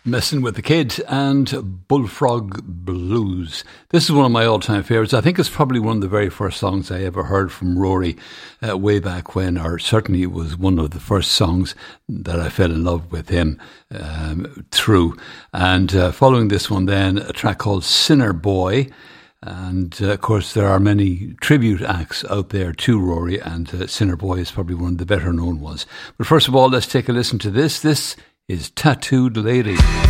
Messing with the Kid and Bullfrog Blues. This is one of my all-time favourites. I think it's probably one of the very first songs I ever heard from Rory way back when, or certainly it was one of the first songs that I fell in love with him through. And following this one then, a track called Sinner Boy. And of course there are many tribute acts out there to Rory, and Sinner Boy is probably one of the better known ones. But first of all, let's take a listen to this. This is Tattooed Lady.